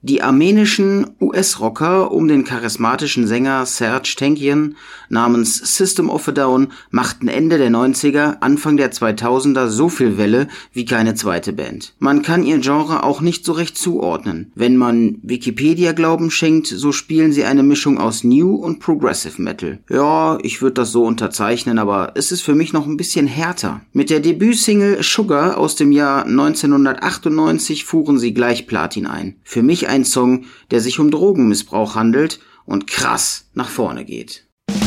Die armenischen US-Rocker um den charismatischen Sänger Serj Tankian namens System of a Down machten Ende der 90er, Anfang der 2000er so viel Welle wie keine zweite Band. Man kann ihr Genre auch nicht so recht zuordnen. Wenn man Wikipedia Glauben schenkt, so spielen sie eine Mischung aus New und Progressive Metal. Ja, ich würde das so unterzeichnen, aber es ist für mich noch ein bisschen härter. Mit der Debütsingle Sugar aus dem Jahr 1998 fuhren sie gleich Platin ein. Für mich ein Song, der sich um Drogenmissbrauch handelt und krass nach vorne geht.